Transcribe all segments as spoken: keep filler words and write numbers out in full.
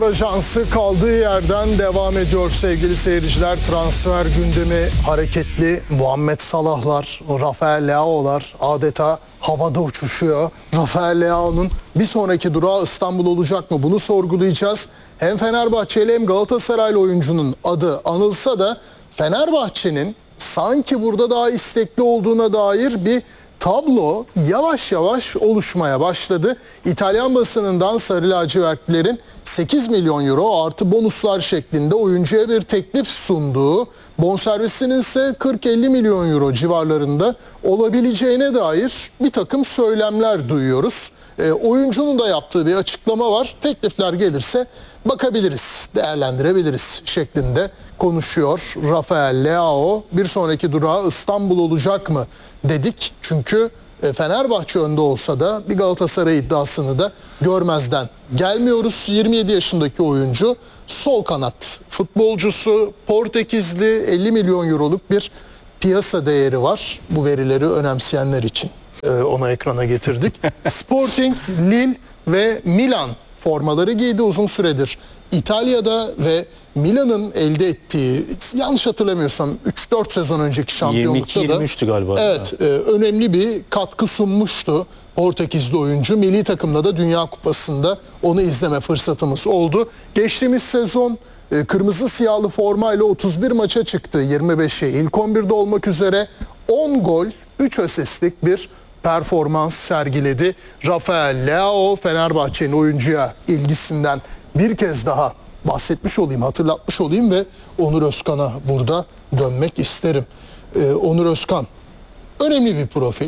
Ajansı kaldığı yerden devam ediyor sevgili seyirciler. Transfer gündemi hareketli. Muhammed Salah'lar, Rafael Leao'lar adeta havada uçuşuyor. Rafael Leao'nun bir sonraki durağı İstanbul olacak mı? Bunu sorgulayacağız. Hem Fenerbahçeli hem Galatasaraylı oyuncunun adı anılsa da Fenerbahçe'nin sanki burada daha istekli olduğuna dair bir tablo yavaş yavaş oluşmaya başladı. İtalyan basınından Sarı Lacivertlilerin sekiz milyon euro artı bonuslar şeklinde oyuncuya bir teklif sunduğu, bonservisinin ise kırk elli milyon euro civarlarında olabileceğine dair bir takım söylemler duyuyoruz. E, oyuncunun da yaptığı bir açıklama var. Teklifler gelirse bakabiliriz, değerlendirebiliriz şeklinde konuşuyor Rafael Leao. Bir sonraki durağı İstanbul olacak mı dedik. Çünkü Fenerbahçe önde olsa da bir Galatasaray iddiasını da görmezden gelmiyoruz. yirmi yedi yaşındaki oyuncu sol kanat futbolcusu, Portekizli, elli milyon euroluk bir piyasa değeri var. Bu verileri önemseyenler için ona ekrana getirdik. Sporting, Lille ve Milan formaları giydi uzun süredir. İtalya'da ve Milan'ın elde ettiği, yanlış hatırlamıyorsam üç dört sezon önceki şampiyonlukta yirmi iki yirmi üçtü galiba. Evet, e, önemli bir katkı sunmuştu Portekizli oyuncu. Milli takımda da Dünya Kupası'nda onu izleme fırsatımız oldu. Geçtiğimiz sezon e, kırmızı siyahlı formayla otuz bir maça çıktı. yirmi beşi ilk on birde olmak üzere on gol, üç asistlik bir performans sergiledi. Rafael Leao, Fenerbahçe'nin oyuncuya ilgisinden bir kez daha bahsetmiş olayım, hatırlatmış olayım ve Onur Özkan'a burada dönmek isterim. Ee, Onur Özkan, önemli bir profil,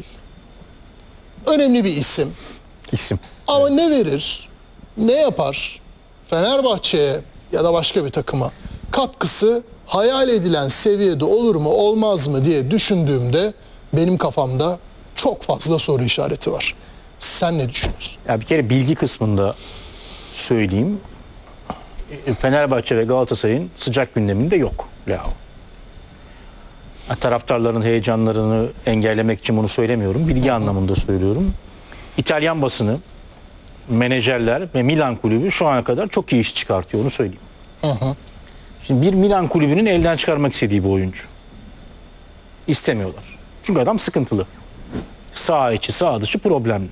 önemli bir isim. İsim. Ama evet, ne verir, ne yapar Fenerbahçe'ye ya da başka bir takıma katkısı hayal edilen seviyede olur mu olmaz mı diye düşündüğümde benim kafamda çok fazla soru işareti var. Sen ne düşünüyorsun? Ya bir kere bilgi kısmında söyleyeyim. Fenerbahçe ve Galatasaray'ın sıcak gündeminde yok Leao. Taraftarların heyecanlarını engellemek için bunu söylemiyorum. Bilgi Hı-hı. anlamında söylüyorum. İtalyan basını, menajerler ve Milan kulübü şu ana kadar çok iyi iş çıkartıyor, onu söyleyeyim. Hı-hı. Şimdi bir Milan kulübünün elden çıkarmak istediği bir oyuncu. İstemiyorlar. Çünkü adam sıkıntılı. Sağ içi, sağ dışı problemli.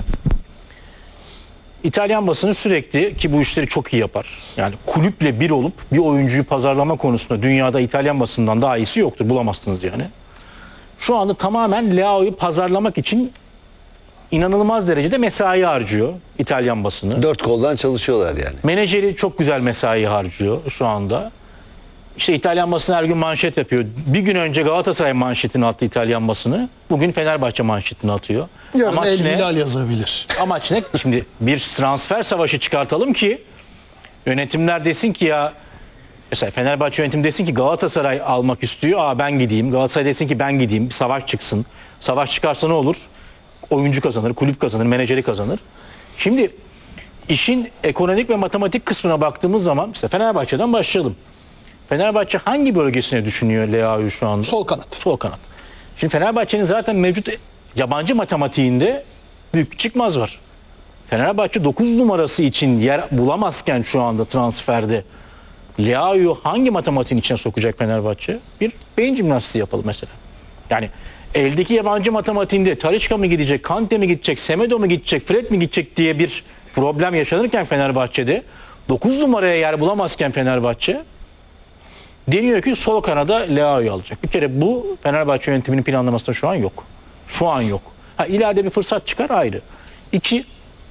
İtalyan basını sürekli, ki bu işleri çok iyi yapar, yani kulüple bir olup bir oyuncuyu pazarlama konusunda dünyada İtalyan basından daha iyisi yoktur, bulamazsınız yani. Şu anda tamamen Leao'yu pazarlamak için inanılmaz derecede mesai harcıyor İtalyan basını. Dört koldan çalışıyorlar yani. Menajeri çok güzel mesai harcıyor şu anda. İşte İtalyan basını her gün manşet yapıyor. Bir gün önce Galatasaray manşetini attı İtalyan basını. Bugün Fenerbahçe manşetini atıyor. Yarın amaç El ne? Hilal yazabilir. Amaç ne? Şimdi bir transfer savaşı çıkartalım ki yönetimler desin ki ya, mesela Fenerbahçe yönetim desin ki Galatasaray almak istiyor. Aa ben gideyim. Galatasaray desin ki ben gideyim. Bir savaş çıksın. Savaş çıkarsa ne olur? Oyuncu kazanır, kulüp kazanır, menajeri kazanır. Şimdi işin ekonomik ve matematik kısmına baktığımız zaman işte Fenerbahçe'den başlayalım. Fenerbahçe hangi bölgesine düşünüyor Leao'yu şu anda? Sol kanat. Sol kanat. Şimdi Fenerbahçe'nin zaten mevcut yabancı matematiğinde büyük bir çıkmaz var. Fenerbahçe dokuz numarası için yer bulamazken şu anda transferde Leao'yu hangi matematiğin içine sokacak Fenerbahçe? Bir beyin jimnastiği yapalım mesela. Yani eldeki yabancı matematiğinde Talisca mı gidecek, Kante mi gidecek, Semedo mu gidecek, Fred mi gidecek diye bir problem yaşanırken Fenerbahçe'de dokuz numaraya yer bulamazken Fenerbahçe deniyor ki sol kanada Leao'yu alacak. Bir kere bu Fenerbahçe yönetiminin planlamasında şu an yok. Şu an yok. Ha, ileride bir fırsat çıkar ayrı. İki,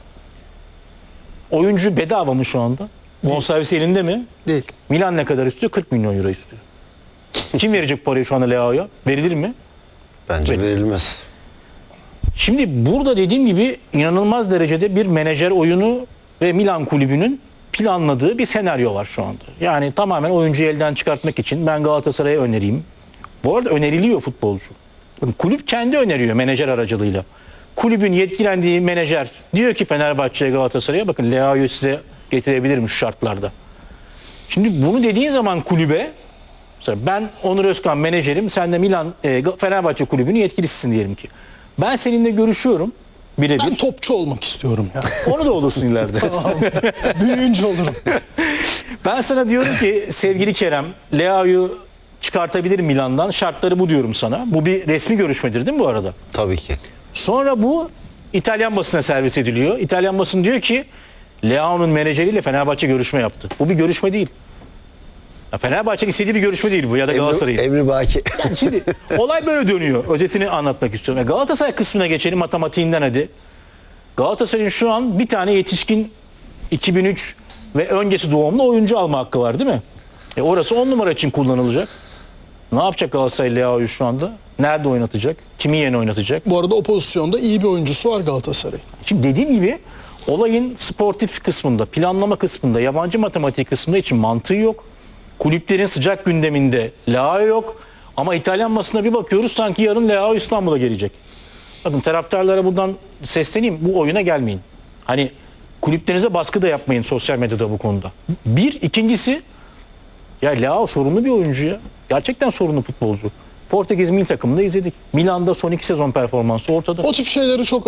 oyuncu bedava mı şu anda? Bonservisi elinde mi? Değil. Milan ne kadar istiyor? kırk milyon euro istiyor. Kim verecek parayı şu anda Leao'ya? Verilir mi? Bence Verilir. verilmez. Şimdi burada dediğim gibi inanılmaz derecede bir menajer oyunu ve Milan kulübünün planladığı bir senaryo var şu anda. Yani tamamen oyuncuyu elden çıkartmak için ben Galatasaray'a önereyim. Bu arada öneriliyor futbolcu. Kulüp kendi öneriyor menajer aracılığıyla. Kulübün yetkilendiği menajer diyor ki Fenerbahçe'ye, Galatasaray'a bakın Leao'yu size getirebilirim şu şartlarda. Şimdi bunu dediğin zaman kulübe, mesela ben Onur Özkan menajerim, sen de Milan e, Fenerbahçe kulübünün yetkilisisin diyelim ki. Ben seninle görüşüyorum. Ben Birebir. topçu olmak istiyorum ya. Onu da olursun ileride. Tamam. Büyüyünce olurum. Ben sana diyorum ki sevgili Kerem, Leao'yu çıkartabilir Milan'dan. Şartları bu diyorum sana. Bu bir resmi görüşmedir değil mi bu arada? Tabii ki. Sonra bu İtalyan basına servis ediliyor. İtalyan basın diyor ki Leao'nun menajeriyle Fenerbahçe görüşme yaptı. Bu bir görüşme değil. Ya Fenerbahçe'nin istediği bir görüşme değil bu ya da Galatasaray'ın. Emri, Emri Baki. Şimdi olay böyle dönüyor. Özetini anlatmak istiyorum. E, Galatasaray kısmına geçelim matematiğinden hadi. Galatasaray'ın şu an bir tane yetişkin iki bin üç ve öncesi doğumlu oyuncu alma hakkı var değil mi? E orası on numara için kullanılacak. Ne yapacak Galatasaray Leao'yu şu anda? Nerede oynatacak? Kimi yerine oynatacak? Bu arada o pozisyonda iyi bir oyuncusu var Galatasaray. Şimdi dediğim gibi olayın sportif kısmında, planlama kısmında, yabancı matematiği kısmında için mantığı yok. Kulüplerin sıcak gündeminde Leao yok. Ama İtalyan basına bir bakıyoruz sanki yarın Leao İstanbul'a gelecek. Bakın taraftarlara buradan sesleneyim. Bu oyuna gelmeyin. Hani kulüplerinize baskı da yapmayın sosyal medyada bu konuda. Bir, ikincisi ya Leao sorunlu bir oyuncu ya. Gerçekten sorunlu futbolcu. Portekiz milli takımında izledik. Milan'da son iki sezon performansı ortada. O tip şeyleri çok